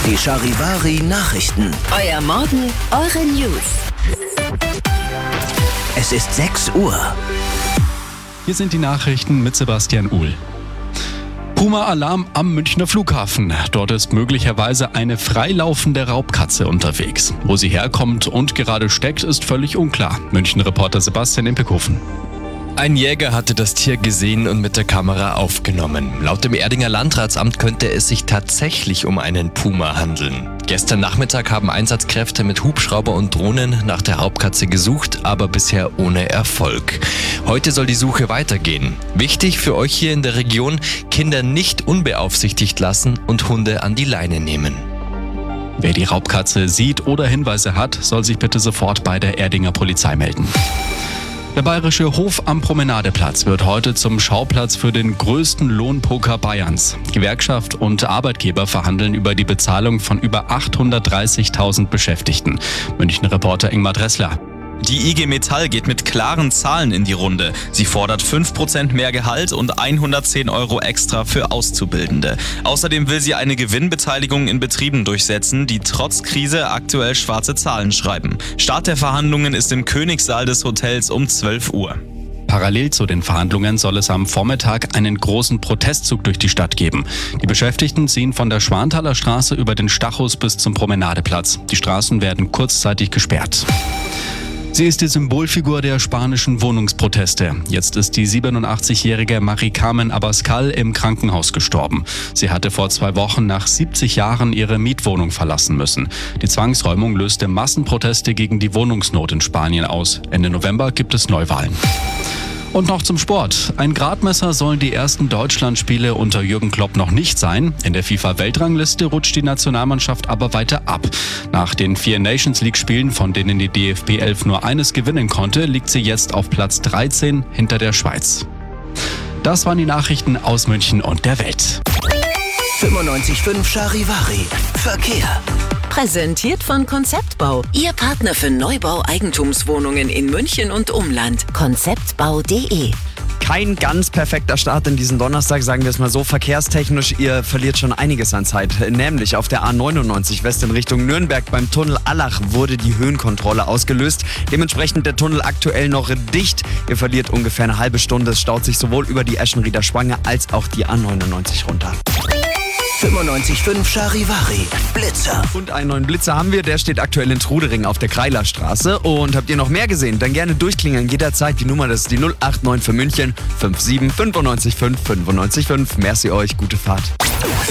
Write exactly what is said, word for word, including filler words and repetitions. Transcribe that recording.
Die Charivari Nachrichten. Euer Morgen, eure News. Es ist sechs Uhr. Hier sind die Nachrichten mit Sebastian Uhl. Puma-Alarm am Münchner Flughafen. Dort ist möglicherweise eine freilaufende Raubkatze unterwegs. Wo sie herkommt und gerade steckt, ist völlig unklar. München-Reporter Sebastian Impekhofen. Ein Jäger hatte das Tier gesehen und mit der Kamera aufgenommen. Laut dem Erdinger Landratsamt könnte es sich tatsächlich um einen Puma handeln. Gestern Nachmittag haben Einsatzkräfte mit Hubschrauber und Drohnen nach der Raubkatze gesucht, aber bisher ohne Erfolg. Heute soll die Suche weitergehen. Wichtig für euch hier in der Region: Kinder nicht unbeaufsichtigt lassen und Hunde an die Leine nehmen. Wer die Raubkatze sieht oder Hinweise hat, soll sich bitte sofort bei der Erdinger Polizei melden. Der bayerische Hof am Promenadeplatz wird heute zum Schauplatz für den größten Lohnpoker Bayerns. Gewerkschaft und Arbeitgeber verhandeln über die Bezahlung von über achthundertdreißigtausend Beschäftigten. München-Reporter Ingmar Dressler. Die I G Metall geht mit klaren Zahlen in die Runde. Sie fordert fünf Prozent mehr Gehalt und hundertzehn Euro extra für Auszubildende. Außerdem will sie eine Gewinnbeteiligung in Betrieben durchsetzen, die trotz Krise aktuell schwarze Zahlen schreiben. Start der Verhandlungen ist im Königssaal des Hotels um zwölf Uhr. Parallel zu den Verhandlungen soll es am Vormittag einen großen Protestzug durch die Stadt geben. Die Beschäftigten ziehen von der Schwanthaler Straße über den Stachus bis zum Promenadeplatz. Die Straßen werden kurzzeitig gesperrt. Sie ist die Symbolfigur der spanischen Wohnungsproteste. Jetzt ist die siebenundachtzigjährige Mari Carmen Abascal im Krankenhaus gestorben. Sie hatte vor zwei Wochen nach siebzig Jahren ihre Mietwohnung verlassen müssen. Die Zwangsräumung löste Massenproteste gegen die Wohnungsnot in Spanien aus. Ende November gibt es Neuwahlen. Und noch zum Sport. Ein Gradmesser sollen die ersten Deutschlandspiele unter Jürgen Klopp noch nicht sein. In der FIFA-Weltrangliste rutscht die Nationalmannschaft aber weiter ab. Nach den vier Nations-League-Spielen, von denen die D F B elf nur eines gewinnen konnte, liegt sie jetzt auf Platz dreizehn hinter der Schweiz. Das waren die Nachrichten aus München und der Welt. fünfundneunzig Komma fünf Charivari. Verkehr. Präsentiert von Konzeptbau, Ihr Partner für Neubau-Eigentumswohnungen in München und Umland. konzeptbau punkt de. Kein ganz perfekter Start in diesen Donnerstag, sagen wir es mal so, verkehrstechnisch. Ihr verliert schon einiges an Zeit. Nämlich auf der A neunundneunzig West in Richtung Nürnberg beim Tunnel Allach wurde die Höhenkontrolle ausgelöst. Dementsprechend der Tunnel aktuell noch dicht. Ihr verliert ungefähr eine halbe Stunde. Es staut sich sowohl über die Eschenrieder Schwange als auch die A neunundneunzig runter. fünfundneunzig Komma fünf Charivari. Blitzer. Und einen neuen Blitzer haben wir, der steht aktuell in Trudering auf der Kreilerstraße. Und habt ihr noch mehr gesehen, dann gerne durchklingeln jederzeit. Die Nummer, das ist die null acht neun für München fünf sieben fünf neun fünf fünf neun fünf. Merci euch, gute Fahrt.